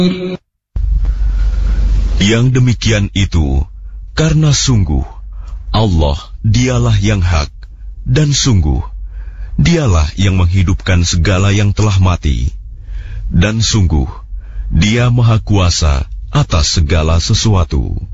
Yang demikian itu karena sungguh Allah dialah yang hak, dan sungguh dialah yang menghidupkan segala yang telah mati, dan sungguh Dia Maha Kuasa atas segala sesuatu.